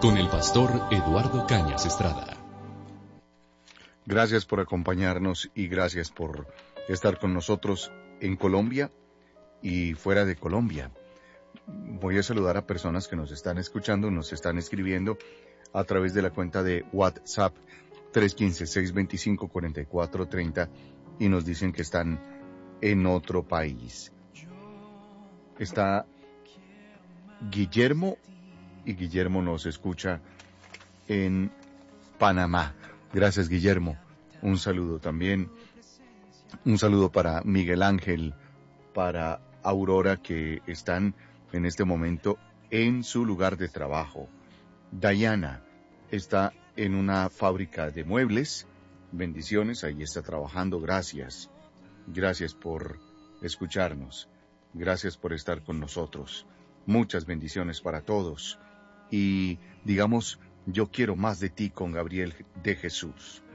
con el pastor Eduardo Cañas Estrada. Gracias por acompañarnos y gracias por estar con nosotros en Colombia y fuera de Colombia. Voy a saludar a personas que nos están escuchando, nos están escribiendo a través de la cuenta de WhatsApp 315-625-4430 y nos dicen que están en otro país. Está Guillermo, y Guillermo nos escucha en Panamá. Gracias, Guillermo. Un saludo también. Un saludo para Miguel Ángel, para Aurora, que están en este momento en su lugar de trabajo. Dayana está en una fábrica de muebles. Bendiciones, ahí está trabajando. Gracias. Gracias por escucharnos. Gracias por estar con nosotros. Muchas bendiciones para todos. Y digamos, yo quiero más de ti con Gabriel de Jesús.